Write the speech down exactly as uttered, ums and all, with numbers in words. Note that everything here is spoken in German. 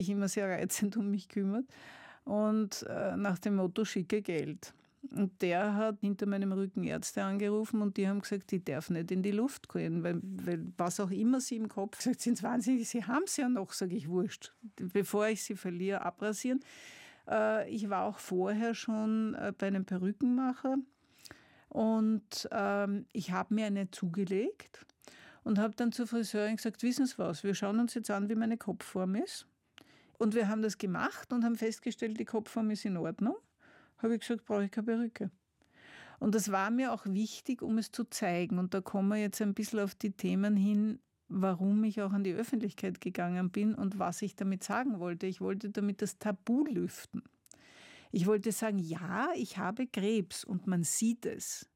sich immer sehr reizend um mich kümmert und äh, nach dem Motto schicke Geld. Und der hat hinter meinem Rücken Ärzte angerufen und die haben gesagt, die darf nicht in die Luft gehen, weil, weil was auch immer sie im Kopf gesagt, sind wahnsinnig, sie haben es ja noch, sage ich, wurscht. Bevor ich sie verliere, abrasieren. Äh, ich war auch vorher schon äh, bei einem Perückenmacher und ähm, ich habe mir eine zugelegt und habe dann zur Friseurin gesagt, wissen Sie was, wir schauen uns jetzt an, wie meine Kopfform ist. Und wir haben das gemacht und haben festgestellt, die Kopfform ist in Ordnung. Habe ich gesagt, brauche ich keine Perücke. Und das war mir auch wichtig, um es zu zeigen. Und da kommen wir jetzt ein bisschen auf die Themen hin, warum ich auch an die Öffentlichkeit gegangen bin und was ich damit sagen wollte. Ich wollte damit das Tabu lüften. Ich wollte sagen, ja, ich habe Krebs und man sieht es.